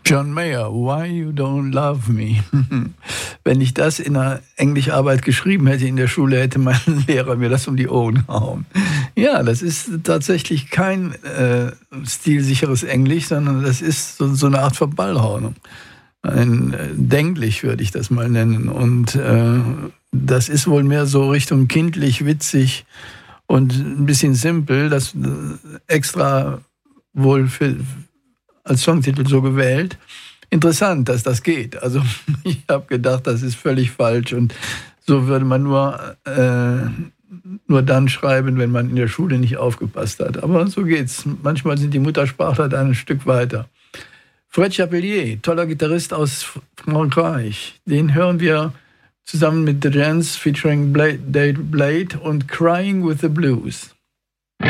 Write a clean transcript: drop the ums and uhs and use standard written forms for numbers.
John Mayer, Why You Don't Love Me. Wenn ich das in einer Englischarbeit geschrieben hätte in der Schule, hätte mein Lehrer mir das um die Ohren gehauen. Ja, das ist tatsächlich kein stilsicheres Englisch, sondern das ist so eine Art Verballhornung. Ein Denklich würde ich das mal nennen. Und das ist wohl mehr so Richtung kindlich, witzig und ein bisschen simpel, das extra wohl als Songtitel so gewählt. Interessant, dass das geht. Also ich habe gedacht, das ist völlig falsch und so würde man nur dann schreiben, wenn man in der Schule nicht aufgepasst hat. Aber so geht's. Manchmal sind die Muttersprachler da ein Stück weiter. Fred Chapelier, toller Gitarrist aus Frankreich. Den hören wir zusammen mit The Gents featuring Dave Blade und Crying with the Blues.